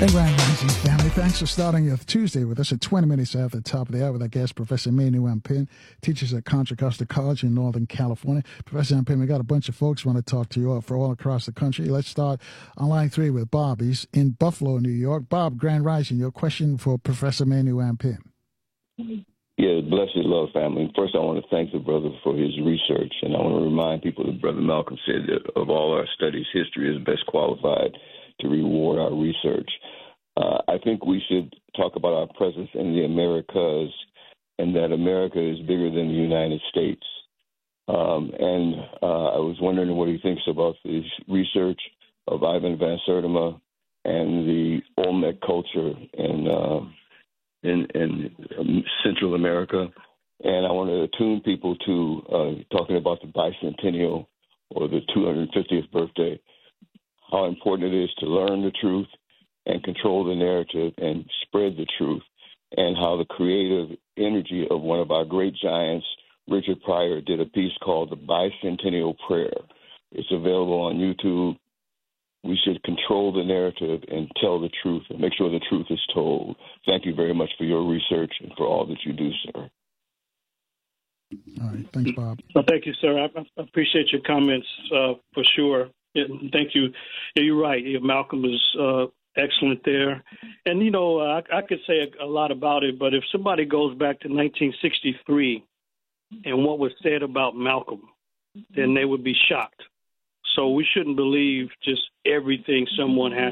Grand Rising family, thanks for starting your Tuesday with us at 20 minutes after the top of the hour with our guest, Professor Manu M. Penn, teaches at Contra Costa College in Northern California. Professor M. Penn, we got a bunch of folks want to talk to you for all across the country. Let's start on line 3 with Bob. He's in Buffalo, New York. Bob, Grand Rising, your question for Professor Manu M. Penn. Yeah, bless your love, family. First, I want to thank the brother for his research, and I want to remind people that Brother Malcolm said that of all our studies, history is best qualified to reward our research. I think we should talk about our presence in the Americas and that America is bigger than the United States. I was wondering what he thinks about the research of Ivan Van Sertima and the Olmec culture in Central America. And I want to attune people to talking about the bicentennial or the 250th birthday, how important it is to learn the truth and control the narrative and spread the truth, and how the creative energy of one of our great giants, Richard Pryor, did a piece called The Bicentennial Prayer. It's available on YouTube. We should control the narrative and tell the truth and make sure the truth is told. Thank you very much for your research and for all that you do, sir. All right. Thanks, Bob. Well, thank you, sir. I appreciate your comments for sure. Yeah, thank you. Yeah, you're right. Yeah, Malcolm is excellent there. And, you know, I could say a lot about it, but if somebody goes back to 1963 and what was said about Malcolm, then they would be shocked. So we shouldn't believe just everything someone has